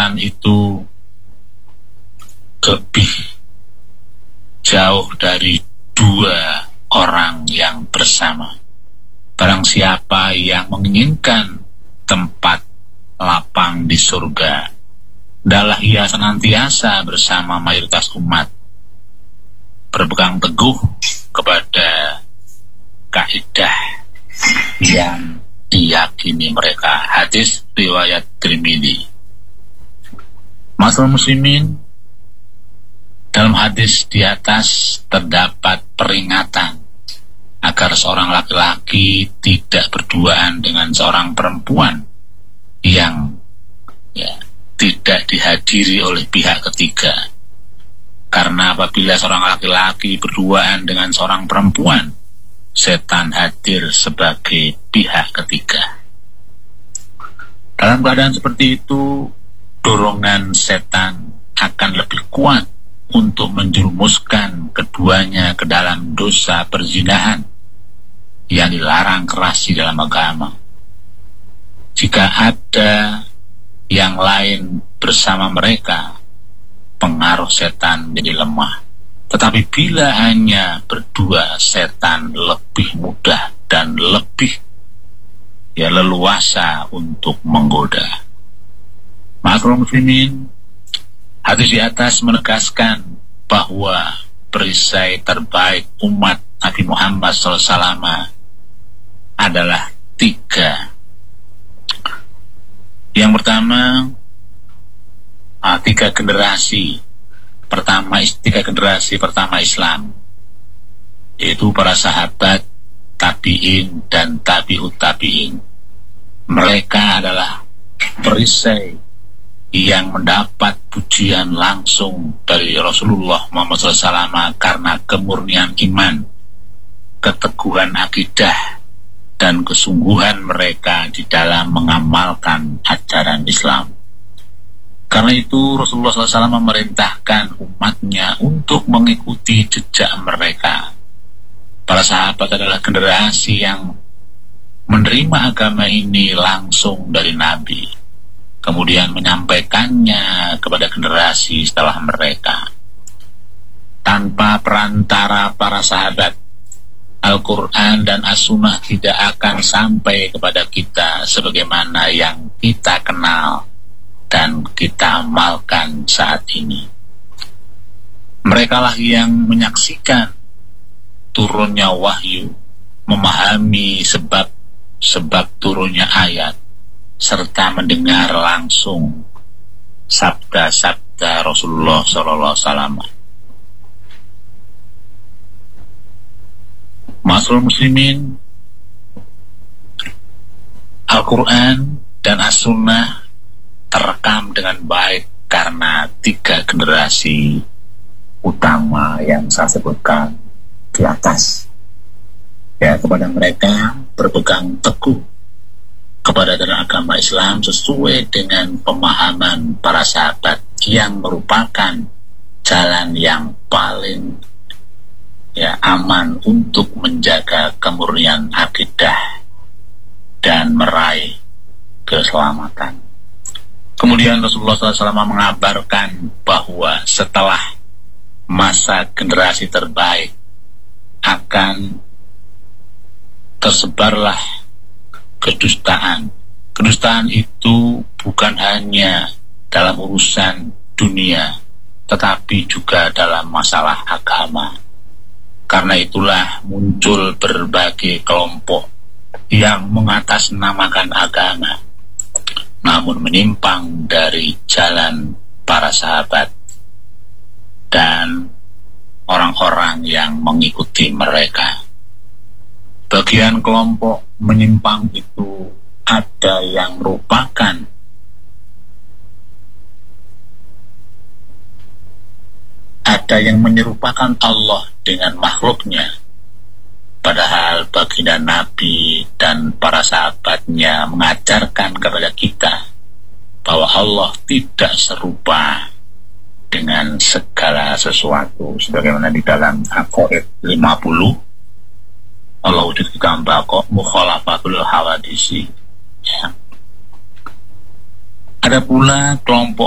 setan itu lebih jauh dari dua orang yang bersama. Barang siapa yang menginginkan tempat lapang di surga, hendaklah ia senantiasa bersama mayoritas umat berpegang teguh kepada kaidah yang diyakini mereka. Hadis riwayat Tirmidzi. Masyaallah muslimin, dalam hadis di atas terdapat peringatan agar seorang laki-laki tidak berduaan dengan seorang perempuan yang tidak dihadiri oleh pihak ketiga. Karena apabila seorang laki-laki berduaan dengan seorang perempuan, setan hadir sebagai pihak ketiga. Dalam keadaan seperti itu, dorongan setan akan lebih kuat untuk menjerumuskan keduanya ke dalam dosa perzinahan yang dilarang keras di dalam agama. Jika ada yang lain bersama mereka, pengaruh setan menjadi lemah. Tetapi bila hanya berdua, setan lebih mudah dan lebih leluasa untuk menggoda. Ma'asyiral muslimin, hadis di atas menegaskan bahwa perisai terbaik umat Nabi Muhammad SAW adalah 3. Yang pertama, 3 generasi pertama Islam, yaitu para sahabat, tabi'in, dan tabi'ut tabi'in. Mereka adalah perisai yang mendapat pujian langsung dari Rasulullah Muhammad SAW karena kemurnian iman, keteguhan akidah, dan kesungguhan mereka di dalam mengamalkan ajaran Islam. Karena itu Rasulullah SAW memerintahkan umatnya untuk mengikuti jejak mereka. Para sahabat adalah generasi yang menerima agama ini langsung dari Nabi, kemudian menyampaikannya kepada generasi setelah mereka. Tanpa perantara para sahabat, Al-Quran dan As-Sunnah tidak akan sampai kepada kita sebagaimana yang kita kenal dan kita amalkan saat ini. Merekalah yang menyaksikan turunnya wahyu, memahami sebab turunnya ayat, serta mendengar langsung sabda-sabda Rasulullah SAW. Ma'asyiral muslimin, Al-Quran dan As-Sunnah terekam dengan baik karena 3 generasi utama yang saya sebutkan di atas. Kepada mereka berpegang teguh kepada dalam agama Islam sesuai dengan pemahaman para sahabat yang merupakan jalan yang paling aman untuk menjaga kemurnian akidah dan meraih keselamatan. Kemudian Rasulullah SAW mengabarkan bahwa setelah masa generasi terbaik akan tersebarlah kedustaan. Kedustaan itu bukan hanya dalam urusan dunia, tetapi juga dalam masalah agama. Karena itulah muncul berbagai kelompok yang mengatasnamakan agama, namun menyimpang dari jalan para sahabat dan orang-orang yang mengikuti mereka. Bagian kelompok menyimpang itu ada yang merupakan menyerupakan Allah dengan makhluknya, padahal baginda Nabi dan para sahabatnya mengajarkan kepada kita bahwa Allah tidak serupa dengan segala sesuatu, sebagaimana di dalam Aqaid 50 Allah wujud gambar kok mukhalafatul hawadisi. Ada pula kelompok